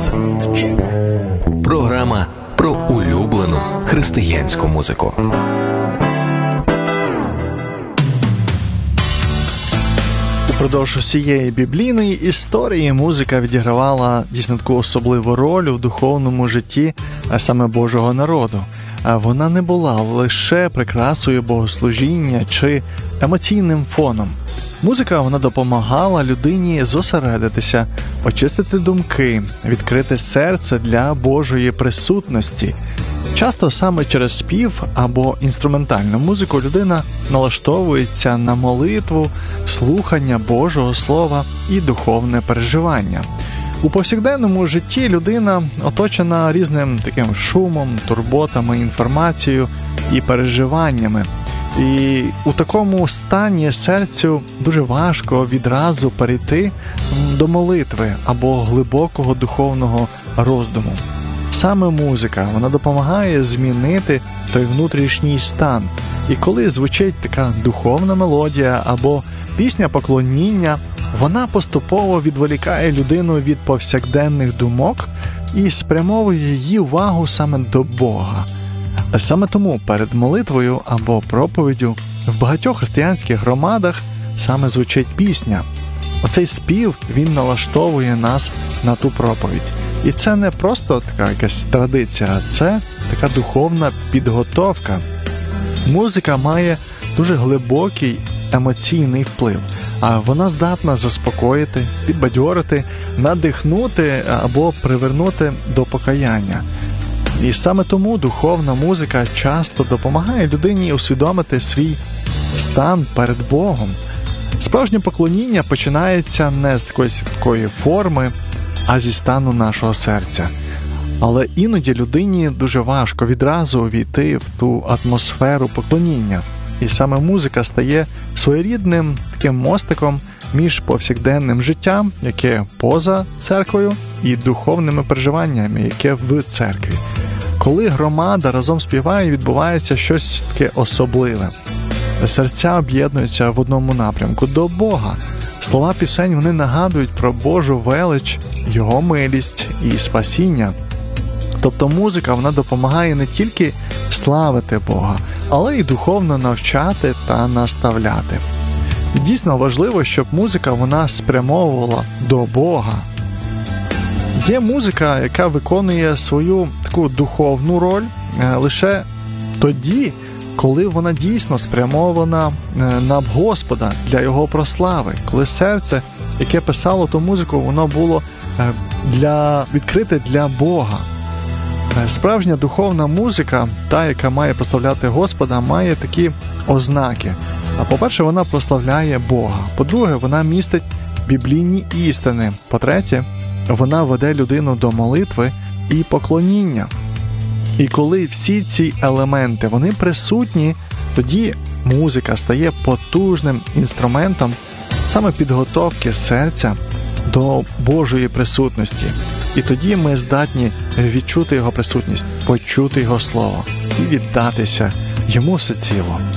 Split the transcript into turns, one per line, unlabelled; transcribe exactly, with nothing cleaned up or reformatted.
Саундчек. Програма про улюблену християнську музику.
Упродовж усієї біблійної історії музика відігравала дійсно таку особливу роль у духовному житті саме Божого народу. Вона не була лише прикрасою богослужіння чи емоційним фоном. Музика, вона допомагала людині зосередитися, очистити думки, відкрити серце для Божої присутності. Часто саме через спів або інструментальну музику людина налаштовується на молитву, слухання Божого Слова і духовне переживання. У повсякденному житті людина оточена різним таким шумом, турботами, інформацією і переживаннями. І у такому стані серцю дуже важко відразу перейти до молитви або глибокого духовного роздуму. Саме музика, вона допомагає змінити той внутрішній стан. І коли звучить така духовна мелодія або пісня поклоніння, вона поступово відволікає людину від повсякденних думок і спрямовує її увагу саме до Бога. Саме тому перед молитвою або проповіддю в багатьох християнських громадах саме звучить пісня. Оцей спів, він налаштовує нас на ту проповідь. І це не просто така якась традиція, а це така духовна підготовка. Музика має дуже глибокий емоційний вплив, а вона здатна заспокоїти, підбадьорити, надихнути або привернути до покаяння. І саме тому духовна музика часто допомагає людині усвідомити свій стан перед Богом. Справжнє поклоніння починається не з якоїсь такої форми, а зі стану нашого серця. Але іноді людині дуже важко відразу увійти в ту атмосферу поклоніння. І саме музика стає своєрідним таким мостиком між повсякденним життям, яке поза церквою, і духовними переживаннями, яке в церкві. Коли громада разом співає, відбувається щось таке особливе. Серця об'єднуються в одному напрямку – до Бога. Слова пісень, вони нагадують про Божу велич, Його милість і спасіння. Тобто музика, вона допомагає не тільки славити Бога, але й духовно навчати та наставляти. І дійсно важливо, щоб музика, вона спрямовувала до Бога. Є музика, яка виконує свою таку духовну роль лише тоді, коли вона дійсно спрямована на Господа для Його прослави. Коли серце, яке писало ту музику, воно було для, відкрите для Бога. Справжня духовна музика, та, яка має прославляти Господа, має такі ознаки. А по-перше, вона прославляє Бога. По-друге, вона містить біблійні істини. По-третє, вона веде людину до молитви і поклоніння. І коли всі ці елементи, вони присутні, тоді музика стає потужним інструментом саме підготовки серця до Божої присутності. І тоді ми здатні відчути Його присутність, почути Його Слово і віддатися Йому всеціло.